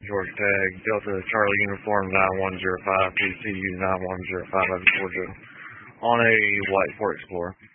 Georgia Tag, Delta Charlie Uniform 9105, PCU 9105 Georgia, on a White Ford Explorer.